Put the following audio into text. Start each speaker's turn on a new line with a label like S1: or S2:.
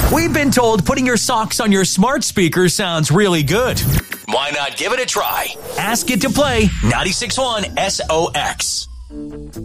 S1: We've been told putting your socks on your smart speaker sounds really good. Why not give it a try? Ask it to play 96.1 SOX.